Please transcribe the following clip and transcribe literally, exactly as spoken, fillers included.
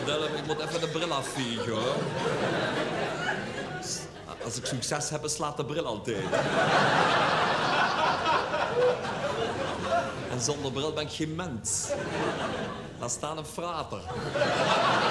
Dylan, ik moet even de bril afvegen, hoor. Als ik succes heb, slaat de bril altijd. En zonder bril ben ik geen mens. Laat staan een frater.